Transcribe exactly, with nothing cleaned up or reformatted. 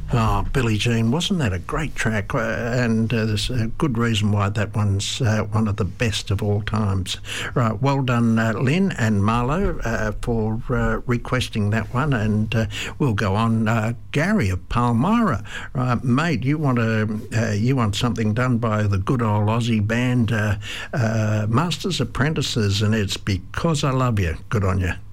Oh, Billie Jean, wasn't that a great track? Uh, and uh, there's a good reason why that one's uh, one of the best of all times. Right, well done, uh, Lynn and Marlo, uh, for uh, requesting that one. And uh, we'll go on. Uh, Gary of Palmyra, right, mate, you want to uh, you want something done by the good old Aussie band uh, uh, Masters Apprentices, and it's Because I Love You. Good on you.